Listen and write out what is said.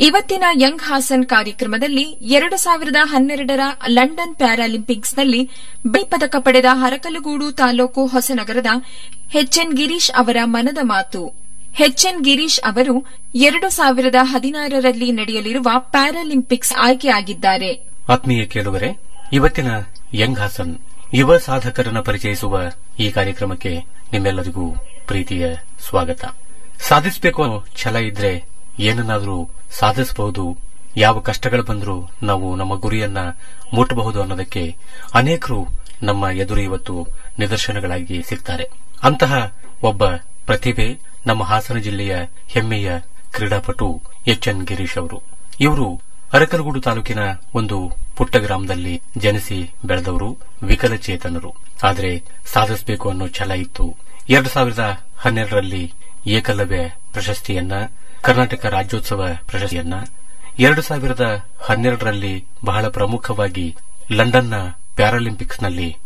ಇವತ್ತಿನ ಯಂಗ್ ಹಾಸನ್ ಕಾರ್ಯಕ್ರಮದಲ್ಲಿ 2012ರ ಲಂಡನ್ ಪ್ಯಾರಾಲಿಂಪಿಕ್ಸ್ನಲ್ಲಿ ಬೆಳ್ಳಿ ಪದಕ ಪಡೆದ ಅರಕಲಗೂಡು ತಾಲೂಕು ಹೊಸನಗರದ ಎಚ್ಎನ್ ಗಿರೀಶ್ ಅವರ ಮನದ ಮಾತು. ಎಚ್ಎನ್ ಗಿರೀಶ್ ಅವರು 2016ರಲ್ಲಿ ನಡೆಯಲಿರುವ ಪ್ಯಾರಾಲಿಂಪಿಕ್ಸ್ ಆಯ್ಕೆಯಾಗಿದ್ದಾರೆ. ಆತ್ಮೀಯ ಕೇಳುಗರೆ, ಇವತ್ತಿನ ಯಂಗ್ ಹಾಸನ್ ಯುವ ಸಾಧಕರನ್ನು ಪರಿಚಯಿಸುವ ಈ ಕಾರ್ಯಕ್ರಮಕ್ಕೆ ನಿಮ್ಮೆಲ್ಲರಿಗೂ ಪ್ರೀತಿಯ ಸ್ವಾಗತ. ಸಾಧಿಸಬೇಕು ಅನ್ನೋ ಛಲ ಇದ್ರೆ ಏನನ್ನಾದರೂ ಸಾಧಿಸಬಹುದು. ಯಾವ ಕಷ್ಟಗಳು ಬಂದರೂ ನಾವು ನಮ್ಮ ಗುರಿಯನ್ನ ಮುಟ್ಟಬಹುದು ಅನ್ನೋದಕ್ಕೆ ಅನೇಕರು ನಮ್ಮ ಎದುರು ಇವತ್ತು ನಿದರ್ಶನಗಳಾಗಿ ಸಿಗ್ತಾರೆ. ಅಂತಹ ಒಬ್ಬ ಪ್ರತಿಭೆ ನಮ್ಮ ಹಾಸನ ಜಿಲ್ಲೆಯ ಹೆಮ್ಮೆಯ ಕ್ರೀಡಾಪಟು ಎಚ್ಎನ್ ಗಿರೀಶ್ ಅವರು. ಇವರು ಅರಕಲಗೂಡು ತಾಲೂಕಿನ ಒಂದು ಪುಟ್ಟ ಗ್ರಾಮದಲ್ಲಿ ಜನಿಸಿ ಬೆಳೆದವರು, ವಿಕಲಚೇತನರು. ಆದರೆ ಸಾಧಿಸಬೇಕು ಅನ್ನೋ ಛಲ ಇತ್ತು. 2012ರಲ್ಲಿ ಏಕಲವ್ಯ ಪ್ರಶಸ್ತಿಯನ್ನ, ಕರ್ನಾಟಕ ರಾಜ್ಯೋತ್ಸವ ಪ್ರಶಸ್ತಿಯನ್ನ, 2012ರಲ್ಲಿ ಬಹಳ ಪ್ರಮುಖವಾಗಿ ಲಂಡನ್ನ ಪ್ಯಾರಾಲಿಂಪಿಕ್ಸ್ನಲ್ಲಿ